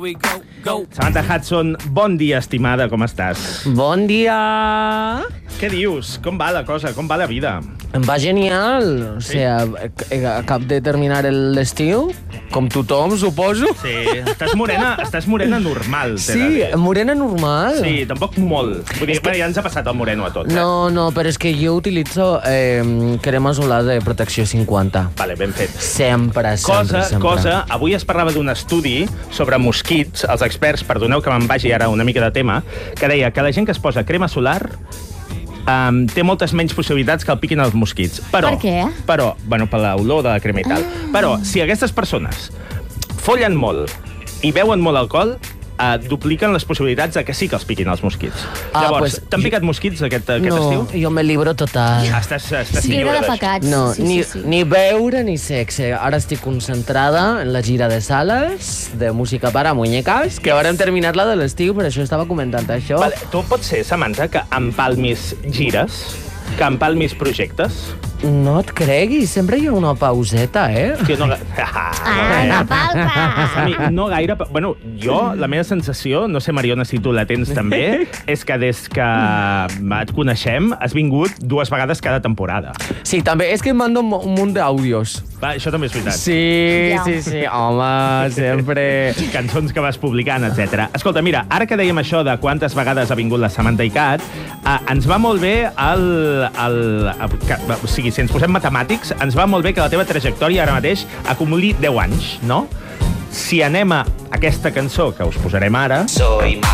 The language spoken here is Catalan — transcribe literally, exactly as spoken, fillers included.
Samantha Hudson, bon dia, estimada, com estàs? Bon dia! Què dius? Com va la cosa? Com va la vida? Em va genial. O sigui, acab de terminar l'estiu, com tothom, suposo. Sí, estàs morena, estàs morena normal. Sí, morena normal. Sí, tampoc molt. Vull dir, que... ja ens ha passat el moreno a tot. Eh? No, no, però és que jo utilitzo eh, crema solar de protecció cinquanta. Vale, ben fet. Sempre, sempre, cosa, sempre. Cosa, avui es parlava d'un estudi sobre mosquits. Els experts, perdoneu que me'n vagi ara una mica de tema, que deia que la gent que es posa crema solar Um, té moltes menys possibilitats que el piquin els mosquits. Però, per què? Però, bueno, per l'olor de la crema i tal. Ah. Però, si aquestes persones follen molt i beuen molt alcohol, uh, dupliquen les possibilitats de que sí que els piquin els mosquits. Ah, Llavors, pues, t'han picat mosquits aquest, aquest no, estiu? No, jo me libro total. Ah, estàs, estàs Sí, lliure de d'això. pecats. No, sí, ni, sí, sí. ni beure ni sexe. Ara estic concentrada en la gira de sales, de música para muñecas, que haurem terminat la de l'estiu, per això estava comentant això. Vale, tu pot ser, Samantha, que empalmis gires, que empalmis projectes? No et creguis, sempre hi ha una pauseta, eh? Que no... Ah, no falta! A mi, no gaire... Bueno, jo, la meva sensació, no sé, Mariona, si tu la tens també, és que des que et coneixem has vingut dues vegades cada temporada. Sí, també, és que em mando un munt d'àudios. Va, això també és veritat. Sí, Ja. sí, sí, home, sempre... Cançons que vas publicant, etcètera. Escolta, mira, ara que dèiem això de quantes vegades ha vingut la Samantha i Cat, eh, ens va molt bé el... el, el que, o sigui, si ens posem matemàtics, ens va molt bé que la teva trajectòria ara mateix acumuli deu anys, no? Si anem a aquesta cançó que us posarem ara... Soy